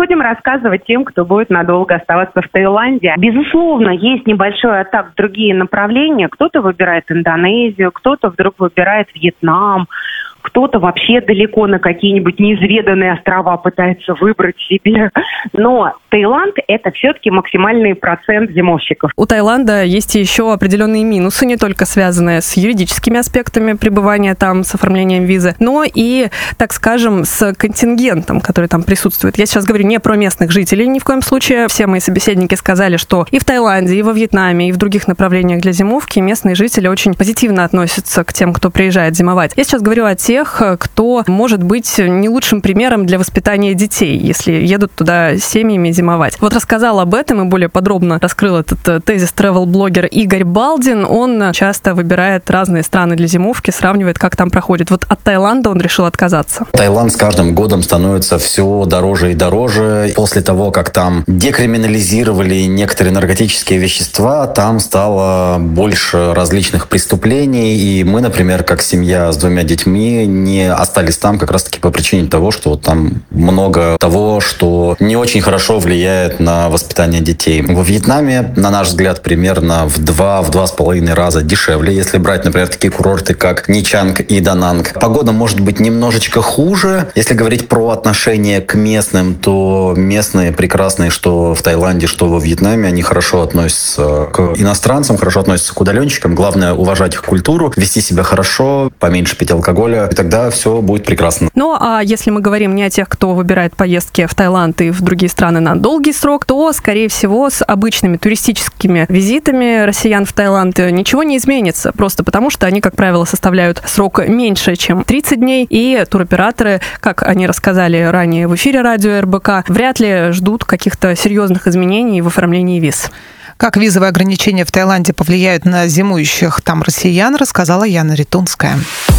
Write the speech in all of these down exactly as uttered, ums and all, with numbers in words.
будем рассказывать тем, кто будет надолго оставаться в Таиланде. Безусловно, есть небольшой отток в другие направления. Кто-то выбирает Индонезию, кто-то вдруг выбирает Вьетнам, кто-то вообще далеко на какие-нибудь неизведанные острова пытается выбрать себе. Но Таиланд – это все-таки максимальный процент зимовщиков. У Таиланда есть еще определенные минусы, не только связанные с юридическими аспектами пребывания там, с оформлением визы, но и, так скажем, с контингентом, который там присутствует. Я сейчас говорю не про местных жителей ни в коем случае. Все мои собеседники сказали, что и в Таиланде, и во Вьетнаме, и в других направлениях для зимовки местные жители очень позитивно относятся к тем, кто приезжает зимовать. Я сейчас говорю о тех, кто может быть не лучшим примером для воспитания детей, если едут туда с семьями зимовать. Вот рассказал об этом и более подробно раскрыл этот тезис travel-блогер Игорь Балдин. Он часто выбирает разные страны для зимовки, сравнивает, как там проходит. Вот от Таиланда он решил отказаться. Таиланд с каждым годом становится все дороже и дороже. После того, как там декриминализировали некоторые наркотические вещества, там стало больше различных преступлений. И мы, например, как семья с двумя детьми, не остались там как раз-таки по причине того, что там много того, что не очень хорошо влияет на воспитание детей. Во Вьетнаме, на наш взгляд, примерно в два, в два с половиной раза дешевле, если брать, например, такие курорты, как Ничанг и Дананг. Погода может быть немножечко хуже. Если говорить про отношение к местным, то местные прекрасные, что в Таиланде, что во Вьетнаме, они хорошо относятся к иностранцам, хорошо относятся к удаленщикам. Главное — уважать их культуру, вести себя хорошо, поменьше пить алкоголя, и тогда все будет прекрасно. Ну, а если мы говорим не о тех, кто выбирает поездки в Таиланд и в другие страны на долгий срок, то, скорее всего, с обычными туристическими визитами россиян в Таиланд ничего не изменится, просто потому что они, как правило, составляют срок меньше, чем тридцать дней, и туроператоры, как они рассказали ранее в эфире радио эр бэ ка, вряд ли ждут каких-то серьезных изменений в оформлении виз. Как визовые ограничения в Таиланде повлияют на зимующих там россиян, рассказала Яна Ритунская.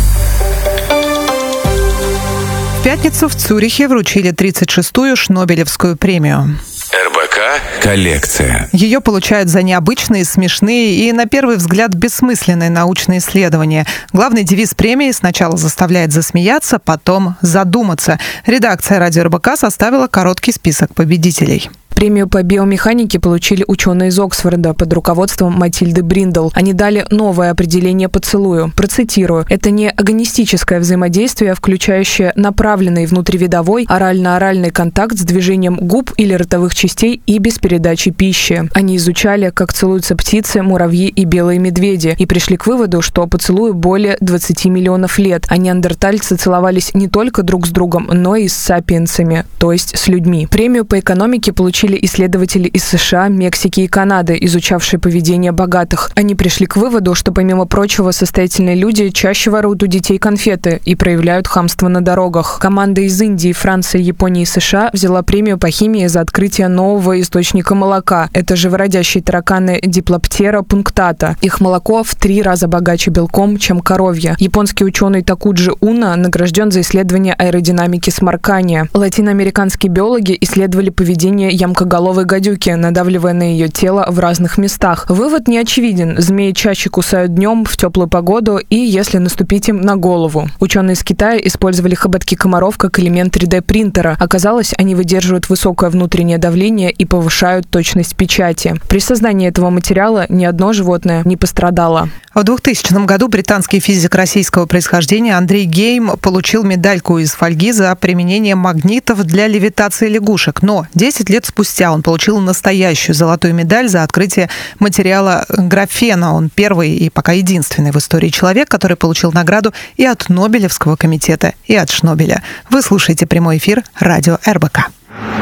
В пятницу в Цюрихе вручили тридцать шестую Шнобелевскую премию. эр бэ ка коллекция. Ее получают за необычные, смешные и, на первый взгляд, бессмысленные научные исследования. Главный девиз премии сначала заставляет засмеяться, потом задуматься. Редакция радио эр бэ ка составила короткий список победителей. Премию по биомеханике получили ученые из Оксфорда под руководством Матильды Бриндл. Они дали новое определение поцелую. Процитирую. Это не агонистическое взаимодействие, включающее направленный внутривидовой орально-оральный контакт с движением губ или ротовых частей и без передачи пищи. Они изучали, как целуются птицы, муравьи и белые медведи, и пришли к выводу, что поцелую более двадцати миллионов лет, а неандертальцы целовались не только друг с другом, но и с сапиенсами, то есть с людьми. Премию по экономике получили исследователи из США, Мексики и Канады, изучавшие поведение богатых. Они пришли к выводу, что, помимо прочего, состоятельные люди чаще воруют у детей конфеты и проявляют хамство на дорогах. Команда из Индии, Франции, Японии и США взяла премию по химии за открытие нового источника молока. Это живородящие тараканы Диплоптера пунктата. Их молоко в три раза богаче белком, чем коровье. Японский ученый Такуджи Уна награжден за исследование аэродинамики сморкания. Латиноамериканские биологи исследовали поведение ямкоголовой гадюки, надавливая на ее тело в разных местах. Вывод не очевиден. Змеи чаще кусают днем в теплую погоду и если наступить им на голову. Ученые из Китая использовали хоботки комаров как элемент три дэ принтера. Оказалось, они выдерживают высокое внутреннее давление и повышают точность печати. При создании этого материала ни одно животное не пострадало. В двухтысячном году британский физик российского происхождения Андрей Гейм получил медальку из фольги за применение магнитов для левитации лягушек. Но десять лет спустя он получил настоящую золотую медаль за открытие материала графена. Он первый и пока единственный в истории человек, который получил награду и от Нобелевского комитета, и от Шнобеля. Вы слушаете прямой эфир радио эр бэ ка.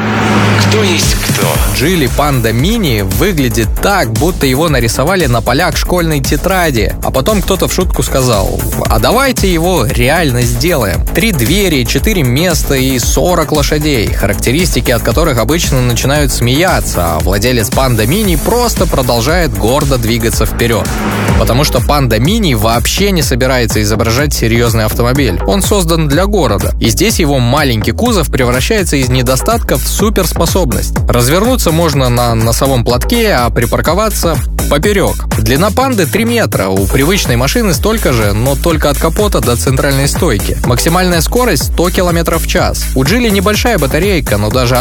Кто есть кто? Джили Панда Мини выглядит так, будто его нарисовали на полях школьной тетради. А потом кто-то в шутку сказал: а давайте его реально сделаем. Три двери, четыре места и сорок лошадей. Характеристики, от которых обычно начинают смеяться, а владелец Панда Мини просто продолжает гордо двигаться вперед. Потому что Панда Мини вообще не собирается изображать серьезный автомобиль. Он создан для города. И здесь его маленький кузов превращается из недостатка в суперспособность. Развернуться можно на носовом платке, а припарковаться поперек. Длина Панды три метра, у привычной машины столько же, но только от капота до центральной стойки. Максимальная скорость сто километров в час. У Джили небольшая батарейка, но даже